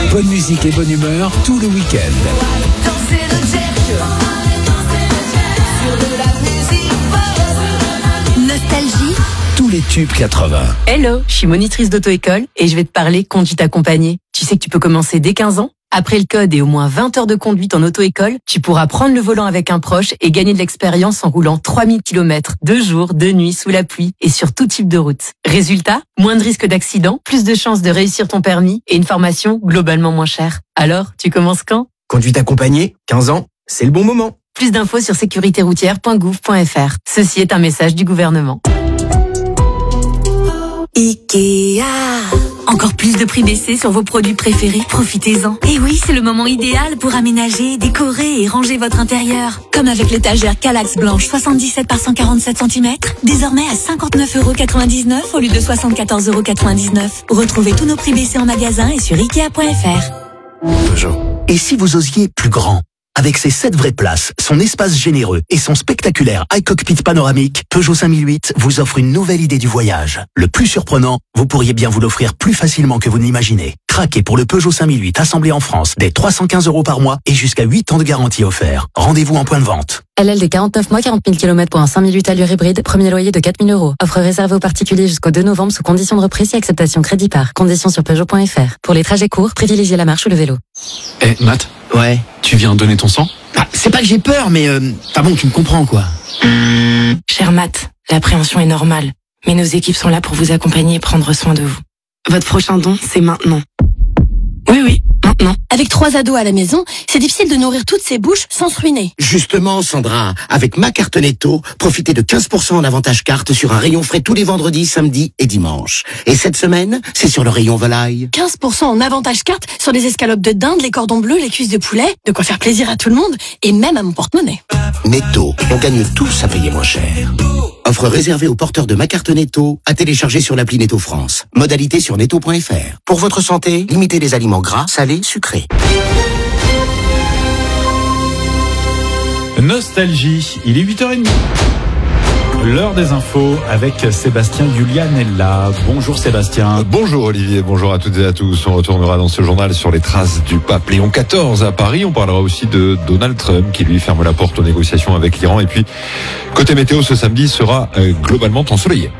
Bonne musique et bonne humeur tout le week-end. Nostalgie. Tous les tubes 80. Hello, je suis monitrice d'auto-école et je vais te parler conduite accompagnée. Tu sais que tu peux commencer dès 15 ans. Après le code et au moins 20 heures de conduite en auto-école, tu pourras prendre le volant avec un proche et gagner de l'expérience en roulant 3000 km, 2 jours, 2 nuits, sous la pluie et sur tout type de route. Résultat, moins de risques d'accident, plus de chances de réussir ton permis et une formation globalement moins chère. Alors, tu commences quand ? Conduite accompagnée, 15 ans, c'est le bon moment. Plus d'infos sur sécuritéroutière.gouv.fr. Ceci est un message du gouvernement. Ikea. Encore plus de prix baissés sur vos produits préférés, profitez-en. Et oui, c'est le moment idéal pour aménager, décorer et ranger votre intérieur. Comme avec l'étagère Kallax blanche 77 par 147 cm, désormais à 59,99 € au lieu de 74,99 €. Retrouvez tous nos prix baissés en magasin et sur Ikea.fr. Peugeot. Et si vous osiez plus grand ? Avec ses 7 vraies places, son espace généreux et son spectaculaire iCockpit panoramique, Peugeot 5008 vous offre une nouvelle idée du voyage. Le plus surprenant, vous pourriez bien vous l'offrir plus facilement que vous n'imaginez. Craquez pour le Peugeot 5008 assemblé en France dès 315 € par mois et jusqu'à 8 ans de garantie offert. Rendez-vous en point de vente. LLD 49 mois, 40 000 km pour un 5008 allure hybride, premier loyer de 4 000 €. Offre réservée aux particuliers jusqu'au 2 novembre sous conditions de reprise et acceptation crédit par. Conditions sur Peugeot.fr. Pour les trajets courts, privilégiez la marche ou le vélo. Matt ? Ouais. Tu viens donner ton sang ? C'est pas que j'ai peur, mais bon, tu me comprends quoi. Cher Matt, l'appréhension est normale, mais nos équipes sont là pour vous accompagner et prendre soin de vous. Votre prochain don, c'est maintenant. Oui, maintenant. Avec 3 ados à la maison, c'est difficile de nourrir toutes ces bouches sans se ruiner. Justement, Sandra, avec ma carte Netto, profitez de 15% en avantage carte sur un rayon frais tous les vendredis, samedis et dimanches. Et cette semaine, c'est sur le rayon volaille. 15% en avantage carte sur les escalopes de dinde, les cordons bleus, les cuisses de poulet, de quoi faire plaisir à tout le monde et même à mon porte-monnaie. Netto, on gagne tous à payer moins cher. Offre réservée aux porteurs de ma carte Netto, à télécharger sur l'appli Netto France. Modalité sur netto.fr. Pour votre santé, limitez les aliments gras, salés, sucrés. Nostalgie, il est 8h30. L'heure des infos avec Sébastien Giulianella. Bonjour Sébastien. Bonjour Olivier, bonjour à toutes et à tous. On retournera dans ce journal sur les traces du pape Léon XIV à Paris. On parlera aussi de Donald Trump qui lui ferme la porte aux négociations avec l'Iran. Et puis, côté météo, ce samedi sera globalement ensoleillé.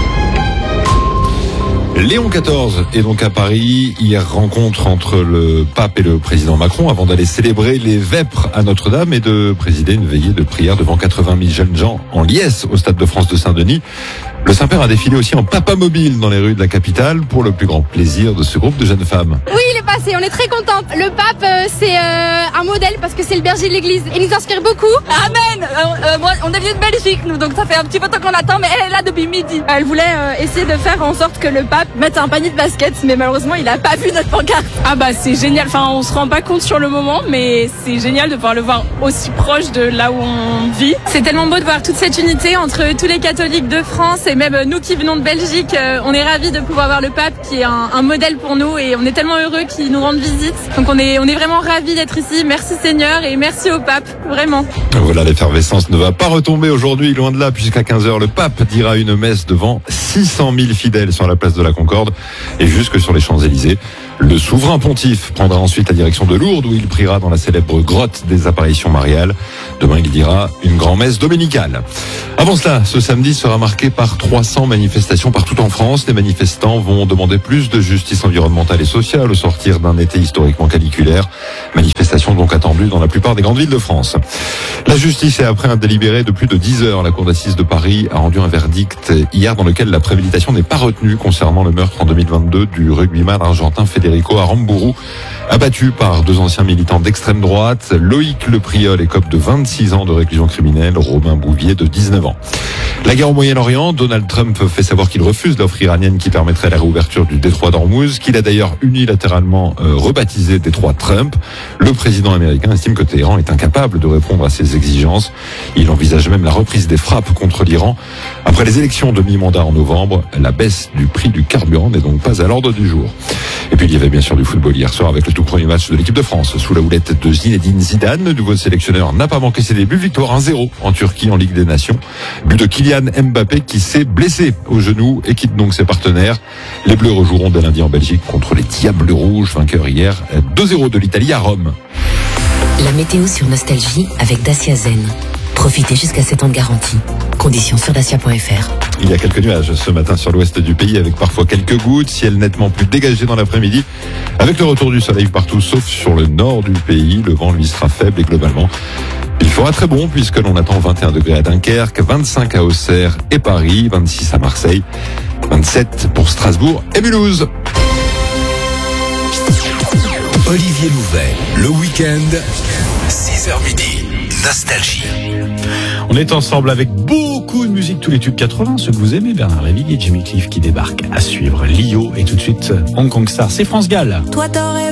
Léon XIV est donc à Paris. Hier, rencontre entre le pape et le président Macron avant d'aller célébrer les vêpres à Notre-Dame et de présider une veillée de prière devant 80 000 jeunes gens en liesse au Stade de France de Saint-Denis. Le Saint-Père a défilé aussi en papamobile dans les rues de la capitale pour le plus grand plaisir de ce groupe de jeunes femmes. Oui, il est passé, on est très contente. Le pape, c'est un modèle parce que c'est le berger de l'église. Il nous inspire beaucoup. Amen. Moi, on est venus de Belgique, nous, donc ça fait un petit peu de temps qu'on attend, mais elle est là depuis midi. Elle voulait essayer de faire en sorte que le pape mette un panier de basket, mais malheureusement, il a pas vu notre pancarte. Ah bah c'est génial, enfin on se rend pas compte sur le moment, mais c'est génial de pouvoir le voir aussi proche de là où on vit. C'est tellement beau de voir toute cette unité entre tous les catholiques de France et même nous qui venons de Belgique. On est ravis de pouvoir voir le pape qui est un modèle pour nous et on est tellement heureux qu'il nous rende visite. Donc on est vraiment ravis d'être ici. Merci Seigneur et merci au pape, vraiment. Voilà, l'effervescence ne va pas retomber aujourd'hui, loin de là, puisqu'à 15h, le pape dira une messe devant 600 000 fidèles sur la place de la Concorde et jusque sur les Champs-Élysées. Le souverain pontife prendra ensuite la direction de Lourdes où il priera dans la célèbre grotte des apparitions mariales. Demain, il dira une grand-messe dominicale. Avant cela, ce samedi sera marqué par 300 manifestations partout en France. Les manifestants vont demander plus de justice environnementale et sociale au sortir d'un été historiquement caniculaire. Manifestations donc attendues dans la plupart des grandes villes de France. La justice est après un délibéré de plus de 10 heures. La cour d'assises de Paris a rendu un verdict hier dans lequel la préméditation n'est pas retenue concernant le meurtre en 2022 du rugbyman argentin Federico Aramburu, abattu par 2 anciens militants d'extrême droite. Loïc Le Priol écope de 26 ans de réclusion criminelle, Romain Bouvier de 19 ans. La guerre au Moyen-Orient, Donald Trump fait savoir qu'il refuse l'offre iranienne qui permettrait la réouverture du détroit d'Ormuz, qu'il a d'ailleurs unilatéralement rebaptisé détroit Trump. Le président américain estime que Téhéran est incapable de répondre à ses exigences. Il envisage même la reprise des frappes contre l'Iran. Après les élections de mi-mandat en novembre, la baisse du prix du carburant n'est donc pas à l'ordre du jour. Et puis il y avait bien sûr du football hier soir avec le tout premier match de l'équipe de France sous la houlette de Zinedine Zidane. Le nouveau sélectionneur n'a pas manqué ses débuts. Victoire 1-0 en Turquie en Ligue des Nations. But de Kylian Mbappé qui s'est blessé au genou et quitte donc ses partenaires. Les Bleus rejoueront dès lundi en Belgique contre les Diables Rouges, vainqueurs hier 2-0 de l'Italie à Rome. La météo sur Nostalgie avec Dacia Zen. Profitez jusqu'à 7 ans de garantie. Conditions sur dacia.fr. Il y a quelques nuages ce matin sur l'ouest du pays avec parfois quelques gouttes, ciel nettement plus dégagé dans l'après-midi avec le retour du soleil partout sauf sur le nord du pays. Le vent lui sera faible et globalement il fera très bon puisque l'on attend 21 degrés à Dunkerque, 25 à Auxerre et Paris, 26 à Marseille, 27 pour Strasbourg et Mulhouse. Olivier Louvet, le week-end, 6h midi, Nostalgie. On est ensemble avec beaucoup de musique, tous les tubes 80, ceux que vous aimez, Bernard Lavilliers et Jimmy Cliff qui débarquent à suivre. Lio et tout de suite Hong Kong Star, c'est France Gall. Toi t'aurais